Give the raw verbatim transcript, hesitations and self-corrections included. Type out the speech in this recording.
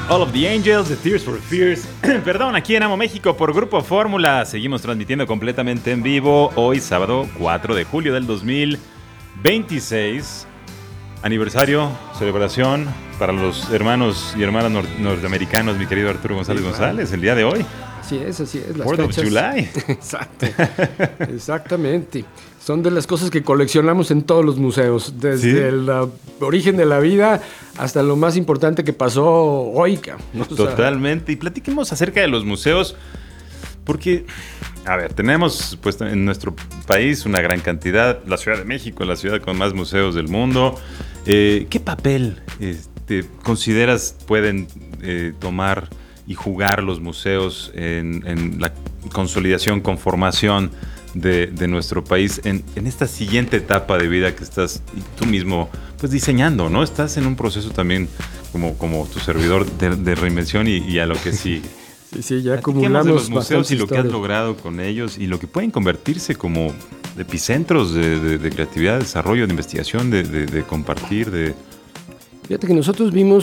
All of the Angels de Tears for Fears. Perdón, aquí en Amo México por Grupo Fórmula. Seguimos transmitiendo completamente en vivo. Hoy, sábado cuatro de julio del dos mil veintiséis. Aniversario, celebración para los hermanos y hermanas nor- norteamericanos, mi querido Arturo González sí, González, el día de hoy. Así es, así es. Fourth of July. Exacto. Exactamente. Son de las cosas que coleccionamos en todos los museos, desde ¿sí? el uh, origen de la vida hasta lo más importante que pasó hoy. ¿No? Totalmente. Y platiquemos acerca de los museos, porque, a ver, tenemos pues en nuestro país una gran cantidad, la Ciudad de México, la ciudad con más museos del mundo. Eh, ¿Qué papel este, consideras pueden eh, tomar y jugar los museos en, en la consolidación, conformación de, de nuestro país en, en esta siguiente etapa de vida que estás tú mismo pues diseñando, ¿no? Estás en un proceso también como, como tu servidor de, de reinvención y, y a lo que sigue. Sí, sí, ya acumulamos de los museos y lo historias. que has logrado con ellos y lo que pueden convertirse como epicentros de, de, de creatividad, de desarrollo, de investigación, de, de, de compartir, de... Fíjate que nosotros vimos